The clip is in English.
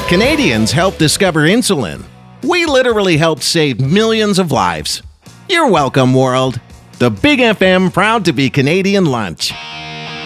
Canadians helped discover insulin. We literally helped save millions of lives. You're welcome, world. The Big FM proud to be Canadian Lunch.